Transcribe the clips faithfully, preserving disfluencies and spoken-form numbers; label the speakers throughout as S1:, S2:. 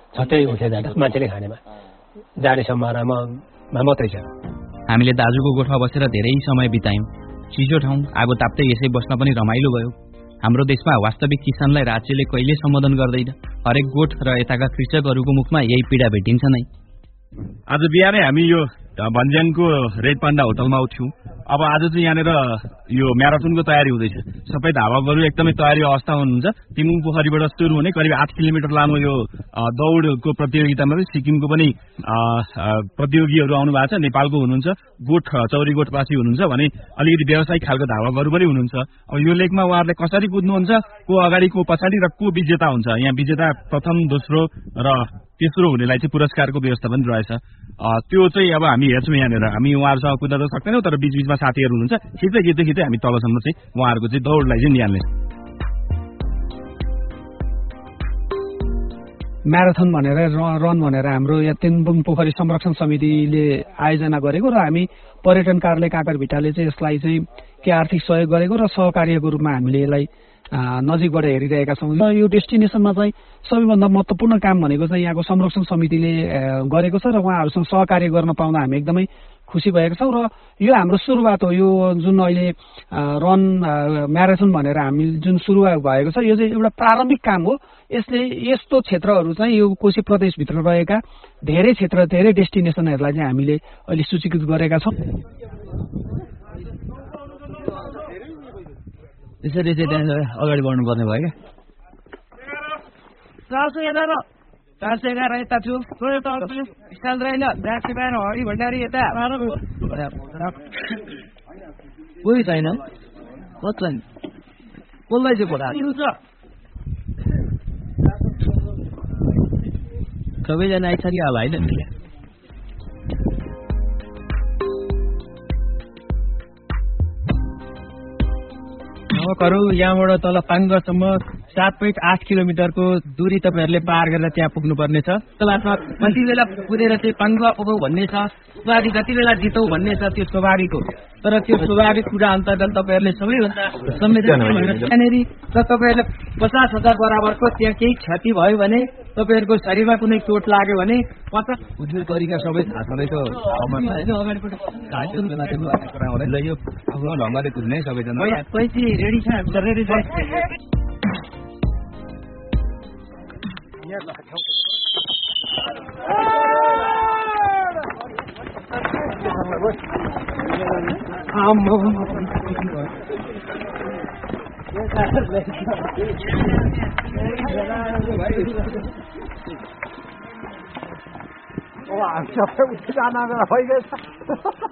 S1: झट्टै उठेर जाँदा मान्छेले खानेमा जाने सम्भावनामा मात्रै छ।
S2: हामीले दाजुको गोठमा बसेर धेरै समय बितायौँ। चिसो ठाउँ, आगो ताप्दै यसै बस्न पनि रमाइलो भयो। हाम्रो देशमा वास्तविक किसानलाई राज्यले कहिले सम्बोधन गर्दैन। हरेक गोठ र यताका कृषकहरूको मुखमा यही पीडा भेटिन्छ नै।
S3: आज बिहानै हामी यो भन्ज्याङको रेड पान्डा होटलमा उठ्यौँ। अब आज चाहिँ यहाँनिर यो म्याराथनको तयारी हुँदैछ। सबै धावकहरू एकदमै तयारी अवस्था हुनुहुन्छ। तिमुङ पोखरीबाट सुरु हुने करिब आठ किलोमिटर लामो यो दौडको प्रतियोगितामा सिक्किमको पनि प्रतियोगीहरू आउनु भएको छ, नेपालको हुनुहुन्छ, गोठ चौरी गोठवासी हुनुहुन्छ भने अलिकति व्यावसायिक खालको धावकहरू पनि हुनुहुन्छ। अब यो लेकमा उहाँहरूले कसरी कुद्नुहुन्छ, को अगाडि को पछाडि र को विजेता हुन्छ। यहाँ विजेता प्रथम, दोस्रो र तेस्रो हुनेलाई चाहिँ पुरस्कारको व्यवस्था पनि रहेछ। त्यो चाहिँ अब हामी हेर्छौँ यहाँनिर। हामी उहाँहरूसँग कुद्न त सक्दैनौँ, तर बीचबीचमा साथीहरू हुनुहुन्छ, खिच्दै खिच्दै खिच्दै हामी तलसम्म चाहिँ उहाँहरूको चाहिँ दौडलाई चाहिँ निहाल्ने।
S4: म्याराथन भनेर रन भनेर हाम्रो यहाँ तेन्बुङ पोखरी संरक्षण समितिले आयोजना गरेको र हामी पर्यटन कार्यालय काँकरभिट्टाले चाहिँ यसलाई चाहिँ के आर्थिक सहयोग गरेको र सहकार्यको रूपमा हामीले यसलाई नजिकबाट हेरिरहेका छौँ। यो डेस्टिनेसनमा चाहिँ सबैभन्दा महत्त्वपूर्ण काम भनेको चाहिँ यहाँको संरक्षण समितिले गरेको छ र उहाँहरूसँग सहकार्य गर्न पाउँदा हामी एकदमै खुसी भएका छौँ। र यो हाम्रो सुरुवात हो। यो जुन अहिले रन म्याराथन भनेर हामी जुन सुरुवात भएको छ, यो चाहिँ एउटा प्रारम्भिक काम हो। यसले यस्तो क्षेत्रहरू चाहिँ यो कोशी प्रदेशभित्र रहेका धेरै क्षेत्र, धेरै डेस्टिनेसनहरूलाई चाहिँ हामीले अहिले सूचीकृत गरेका छौँ।
S2: त्यसरी चाहिँ त्यहाँ अगाडि बढ्नुपर्ने भयो क्या।
S5: चार सय एघार चार सय एघार यता छु स्टाइल रहेन ब्यासी बिहान हरि भण्डारी यता कोही छैन छैन बोल्दैछु कुरा
S2: सबैजना आइसक्यो होला होइन।
S1: धावकहरू यहाँबाट तल पाङ्गरसम्म सात पोइन्ट आठ किलोमिटरको दूरी तपाईँहरूले पार गरेर त्यहाँ पुग्नुपर्ने छ। क्लासमा कति बेला पुगेर चाहिँ पाङ्गुवा पुगौ भन्ने छ, सुवारी कति बेला जितौ भन्ने छ त्यो स्वाभाविक हो। तर त्यो स्वाभाविक कुरा अन्तर्गत तपाईँहरूले सबैभन्दा संवेदनशील त्यहाँनिर र तपाईँहरूले पचास हजार बराबरको त्यहाँ केही क्षति भयो भने, तपाईँहरूको शरीरमा कुनै चोट लाग्यो भने पचास
S2: उद्योग तरिका सबै थाहा छँदैछ। यो आफ्नो ढङ्गले कुद्ने सबैजना
S5: रेडी छ रेडी छ।
S4: सबै उठ्न जान भइगएछ।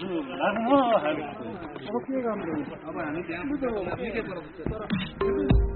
S5: अब के गर्नु अब हामी